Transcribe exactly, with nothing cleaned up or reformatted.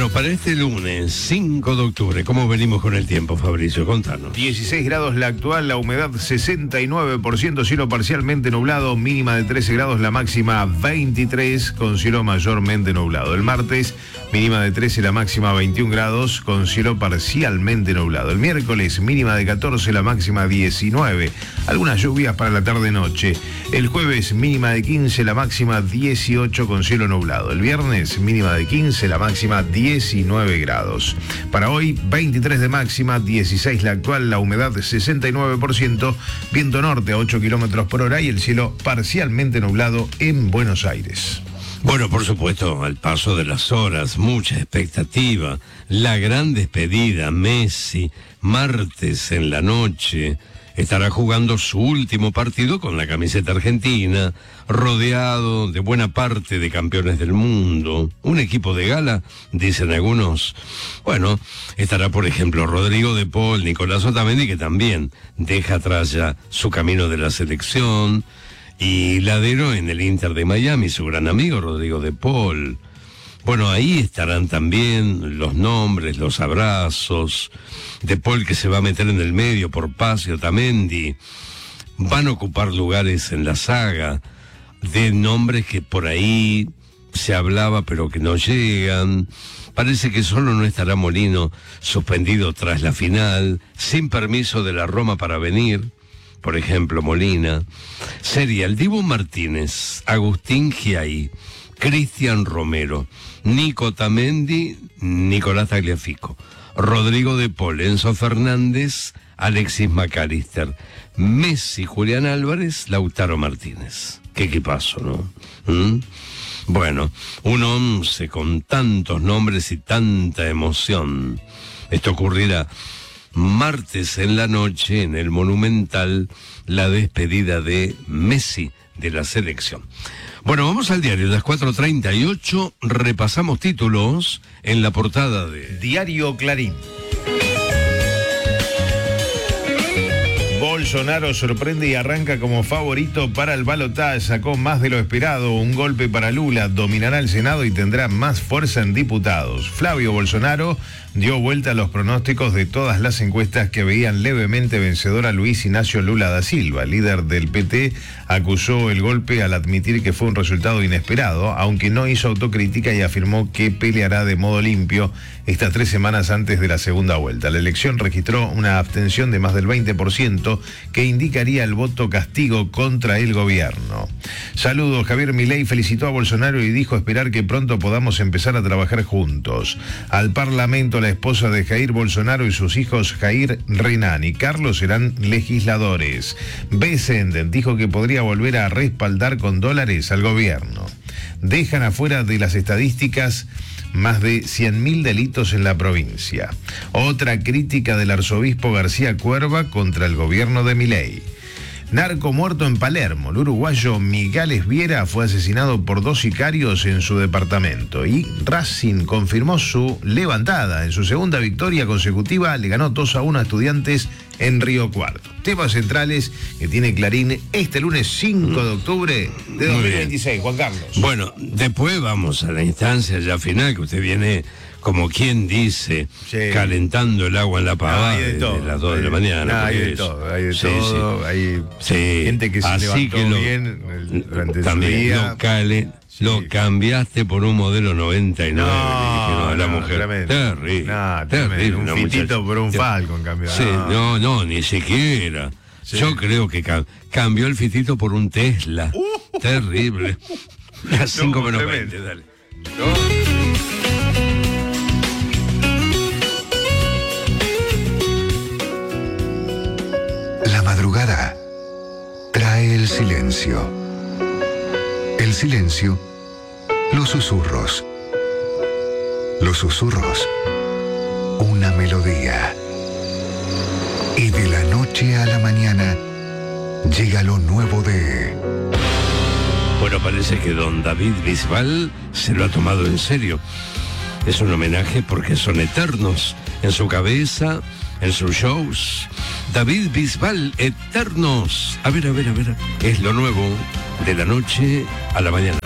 para este lunes, cinco de octubre, ¿cómo venimos con el tiempo, Fabricio? Contanos. dieciséis grados la actual, la humedad sesenta y nueve por ciento, cielo parcialmente nublado, mínima de trece grados, la máxima veintitrés, con cielo mayormente nublado. El martes, mínima de trece, la máxima veintiún grados, con cielo parcialmente nublado. El miércoles, mínima de catorce, la máxima diecinueve, algunas lluvias para la tarde-noche. El jueves, mínima de quince, la máxima dieciocho, con cielo nublado. El viernes, mínima de quince, la máxima diecinueve grados. Para hoy, veintitrés de máxima, dieciséis la actual, la humedad sesenta y nueve por ciento, viento norte a ocho kilómetros por hora y el cielo parcialmente nublado en Buenos Aires. Bueno, por supuesto, al paso de las horas, mucha expectativa. La gran despedida, Messi, martes en la noche, estará jugando su último partido con la camiseta argentina, rodeado de buena parte de campeones del mundo. Un equipo de gala, dicen algunos. Bueno, estará por ejemplo Rodrigo de Paul, Nicolás Otamendi, que también deja atrás ya su camino de la selección, y Ladero en el Inter de Miami, su gran amigo Rodrigo de Paul. Bueno, ahí estarán también los nombres, los abrazos. De Paul, que se va a meter en el medio por Paz y Otamendi. Van a ocupar lugares en la saga de nombres que por ahí se hablaba pero que no llegan. Parece que solo no estará Molino, suspendido tras la final, sin permiso de la Roma para venir. Por ejemplo, Molina. Sería el Dibu Martínez, Agustín Giai, Cristian Romero, Nico Otamendi, Nicolás Tagliafico, Rodrigo de Paul, Enzo Fernández, Alexis McAllister, Messi, Julián Álvarez, Lautaro Martínez. Qué equipazo, ¿no? ¿Mm? Bueno, un once con tantos nombres y tanta emoción. Esto ocurrirá martes en la noche en el Monumental, la despedida de Messi de la selección. Bueno, vamos al diario, las cuatro treinta y ocho, repasamos títulos en la portada de Diario Clarín. Bolsonaro sorprende y arranca como favorito para el balotaje, sacó más de lo esperado, un golpe para Lula, dominará el Senado y tendrá más fuerza en diputados. Flavio Bolsonaro dio vuelta a los pronósticos de todas las encuestas que veían levemente vencedor a Luis Ignacio Lula da Silva. El líder del P T acusó el golpe al admitir que fue un resultado inesperado, aunque no hizo autocrítica y afirmó que peleará de modo limpio estas tres semanas antes de la segunda vuelta. La elección registró una abstención de más del veinte por ciento que indicaría el voto castigo contra el gobierno. Saludos, Javier Milei felicitó a Bolsonaro y dijo esperar que pronto podamos empezar a trabajar juntos. Al Parlamento, la esposa de Jair Bolsonaro y sus hijos Jair, Renan y Carlos serán legisladores. Besenden dijo que podría volver a respaldar con dólares al gobierno. Dejan afuera de las estadísticas más de cien mil delitos en la provincia. Otra crítica del arzobispo García Cuerva contra el gobierno de Milei. Narco muerto en Palermo. El uruguayo Miguel Viera fue asesinado por dos sicarios en su departamento. Y Racing confirmó su levantada. En su segunda victoria consecutiva le ganó dos a uno a Estudiantes en Río Cuarto. Temas centrales que tiene Clarín este lunes cinco de octubre de dos mil veintiséis. Juan Carlos. Bueno, después vamos a la instancia ya final, que usted viene, como quien dice, sí, calentando el agua en la pavada de, de las dos de la mañana. No, hay de todo, hay de sí, todo, sí. hay sí. gente que se Así levantó que lo, bien durante también su día. Lo, cale, sí. lo cambiaste por un modelo noventa y nueve, no, le dijeron a la no, mujer. Tremendo. Terrible, No, terrible. tremendo. Un fitito muchacha. por un Falcon cambió. Sí, no, no, no, ni siquiera. Sí. Yo creo que ca- cambió el fitito por un Tesla. Uh, Terrible. A cinco menos veinte, dale. No. La madrugada trae el silencio. El silencio, los susurros. Los susurros, una melodía. Y de la noche a la mañana llega lo nuevo de... Bueno, parece que don David Bisbal se lo ha tomado en serio. Es un homenaje porque son eternos en su cabeza, en sus shows. David Bisbal, eternos. A ver, a ver, a ver. Es lo nuevo de la noche a la mañana.